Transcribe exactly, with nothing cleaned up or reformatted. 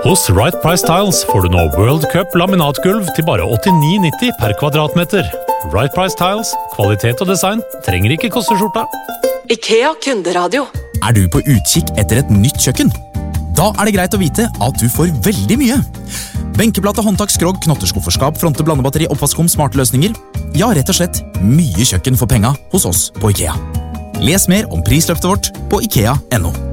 Hos Right Price Tiles får du nå World Cup laminatgulv til bare åttini nitti per kvadratmeter. Right Price Tiles, kvalitet og design, trenger ikke koste skjorta. IKEA Kunderadio. Er du på utkikk etter et nytt kjøkken? Da er det greit å vite at du får veldig mye. Benkeplate, håndtak, skrog, knotterskufferskap, fronte, blandebatteri, oppvaskkum, smarte løsninger. Ja, rett og slett mye kjøkken for penga hos oss på IKEA. Les mer om prisløftet vårt på ikea punktum no.